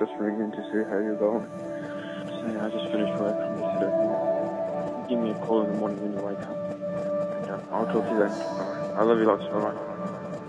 just ringing to see how you're going. So yeah, I just finished work. I'm just sitting. Give me a call in the morning when you wake up. And I'll talk to you then. Alright. I love you lots. Bye-bye.